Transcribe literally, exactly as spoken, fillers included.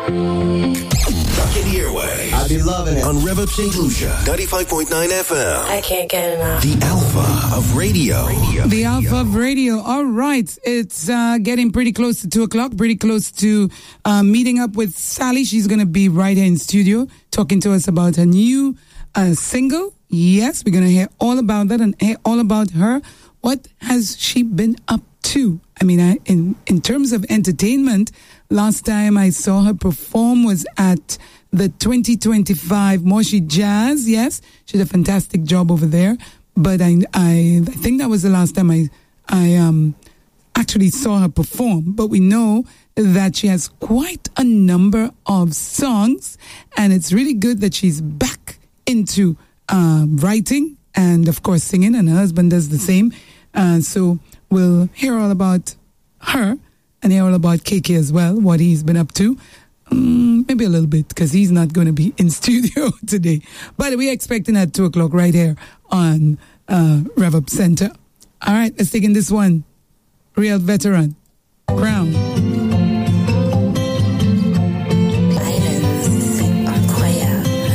Rockin' Airway. I be loving it. On Rev Up Saint Lucia, ninety-five point nine F M. I can't get enough. The Alpha of Radio. radio. The Alpha of Radio. All right. It's uh, getting pretty close to two o'clock, pretty close to uh, meeting up with Sally. She's going to be right here in studio talking to us about her new uh, single. Yes, we're going to hear all about that and hear all about her. What has she been up to? I mean, I, in, in terms of entertainment, last time I saw her perform was at the twenty twenty-five Moshi Jazz. Yes, she did a fantastic job over there. But I, I, I think that was the last time I, I um, actually saw her perform. But we know that she has quite a number of songs, and it's really good that she's back into uh, writing and, of course, singing, and her husband does the same. Uh, so we'll hear all about her and hear all about K K as well, what he's been up to. Um, maybe a little bit, because he's not going to be in studio today. But we're expecting at two o'clock right here on uh, Rev Up Center. All right, let's take in this one. Real Veteran. Crown.